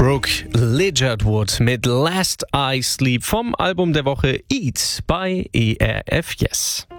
Brooke Ligertwood mit Last I Sleep vom Album der Woche Eat bei ERF Yes.